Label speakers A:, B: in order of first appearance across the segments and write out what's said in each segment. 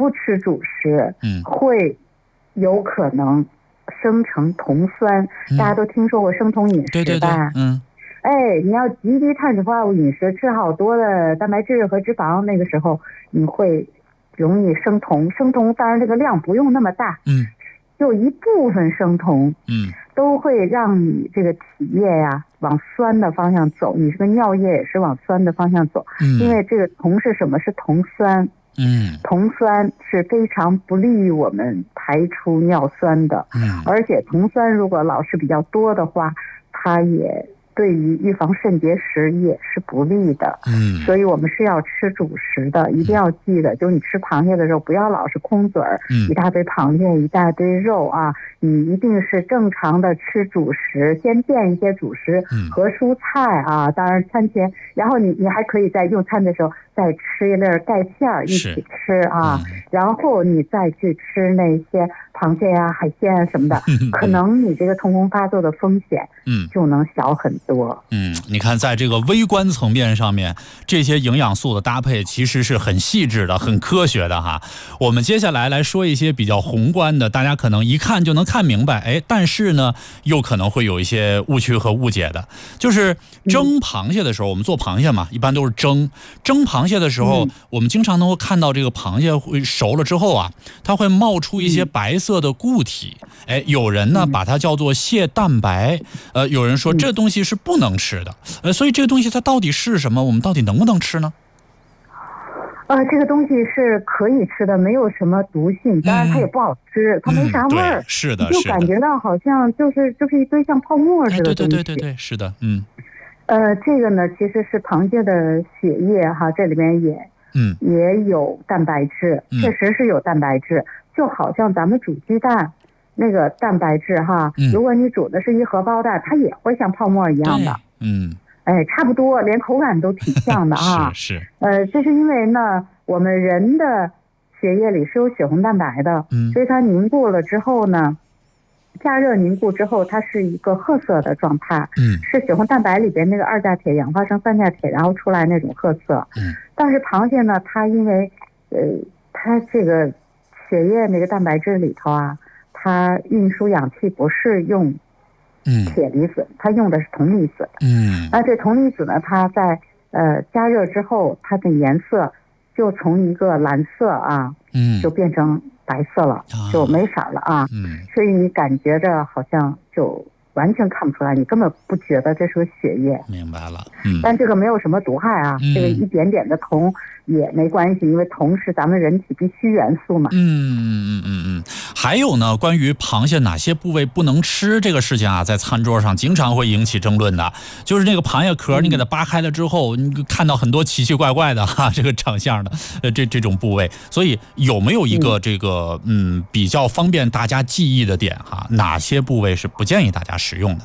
A: 不吃主食，会有可能生成酮酸。大家都听说过生酮饮食吧？你要极低碳水化合物饮食，吃好多的蛋白质和脂肪，那个时候你会容易生酮。生酮当然这个量不用那么大，就一部分生酮，都会让你这个体液呀往酸的方向走，你这个尿液也是往酸的方向走。因为这个酮是什么？是酮酸。酮酸是非常不利于我们排出尿酸的。而且酮酸如果老是比较多的话，它也对于预防肾结石也是不利的。所以我们是要吃主食的，一定要记得，就是你吃螃蟹的时候不要老是空嘴儿，一大堆螃蟹一大堆肉啊，你一定是正常的吃主食，先垫一些主食和蔬菜啊，当然餐前，然后你还可以在用餐的时候再吃一粒钙片一起吃啊，然后你再去吃那些螃蟹呀、海鲜啊什么的，可能你这个痛风发作的风险就能小很多。
B: 你看在这个微观层面上面，这些营养素的搭配其实是很细致的、很科学的哈。我们接下来说一些比较宏观的，大家可能一看就能看明白，但是呢又可能会有一些误区和误解的。就是蒸螃蟹的时候，我们做螃蟹嘛，一般都是蒸螃蟹的时候，我们经常能够看到这个螃蟹会熟了之后啊，它会冒出一些白色的固体。有人呢把它叫做蟹蛋白，有人说这东西是不能吃的，所以这个东西它到底是什么？我们到底能不能吃呢？
A: 这个东西是可以吃的，没有什么毒性，当然它也不好吃，它没啥味儿。
B: 是的，
A: 就感觉到好像就是一堆像泡沫似的东西。
B: 对，是的，
A: 这个呢其实是螃蟹的血液哈，这里面也有蛋白质，确实是有蛋白质，就好像咱们煮鸡蛋那个蛋白质哈，如果你煮的是一荷包蛋，它也会像泡沫一样的。差不多，连口感都挺像的啊。
B: 是。
A: 这是因为呢，我们人的血液里是有血红蛋白的，所以它凝固了之后呢，加热凝固之后，它是一个褐色的状态。是血红蛋白里边那个2价铁氧化成3价铁，然后出来那种褐色。但是螃蟹呢，它因为它这个血液那个蛋白质里头啊，它运输氧气不是用铁离子，它用的是铜离子。而这铜离子呢，它在加热之后，它的颜色就从一个蓝色啊，就变成白色了，就没色了啊。所以你感觉着好像就完全看不出来，你根本不觉得这是个血液。
B: 明白了。
A: 但这个没有什么毒害啊，这个一点点的铜也没关系，因为铜是咱们人体必需元素嘛。
B: 还有呢，关于螃蟹哪些部位不能吃这个事情啊，在餐桌上经常会引起争论的。就是那个螃蟹壳，你给它扒开了之后，你看到很多奇奇怪怪的这个长相的这种部位。所以有没有一个这个比较方便大家记忆的点哈？哪些部位是不建议大家食用的？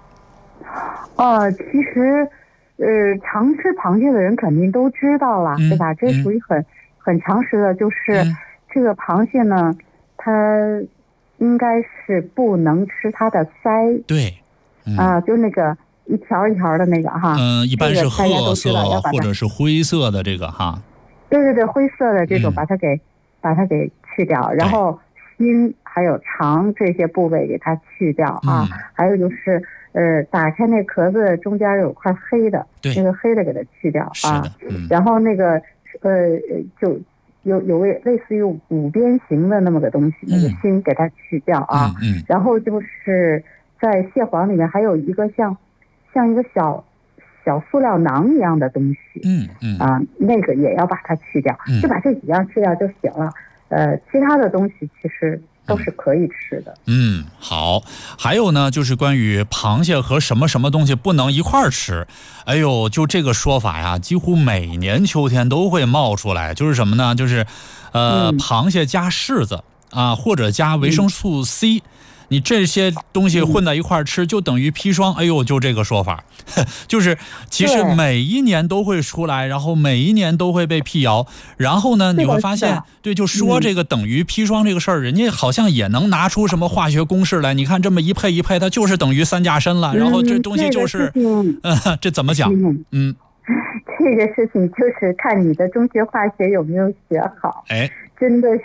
A: 其实常吃螃蟹的人肯定都知道了，对吧？这属于很常识的，就是这个螃蟹呢，它应该是不能吃它的鳃。
B: 对，
A: 就那个一条一条的那个哈。
B: 一般是褐色或者是灰色的这个哈。
A: 对，灰色的这种把它给去掉，然后心还有肠这些部位给它去掉啊。还有就是打开那壳子中间有块黑的，那个黑的给它去掉啊。然后那个就有类似于五边形的那么个东西，那个心给它去掉啊。然后就是在蟹黄里面还有一个像一个小塑料囊一样的东西。那个也要把它去掉，就把这几样去掉就行了。其他的东西其实都是可以吃的。
B: 好。还有呢，就是关于螃蟹和什么什么东西不能一块儿吃。就这个说法呀，几乎每年秋天都会冒出来。就是什么呢？就是螃蟹加柿子啊，或者加维生素 C。你这些东西混在一块儿吃，就等于砒霜。就这个说法，就是其实每一年都会出来，然后每一年都会被辟谣。然后呢，你会发现，就说这个等于砒霜这个事儿，人家好像也能拿出什么化学公式来。你看这么一配，它就是等于3价砷了。然后这东西就是，这怎么讲？
A: 这个事情就是看你的中学化学有没有学好。真的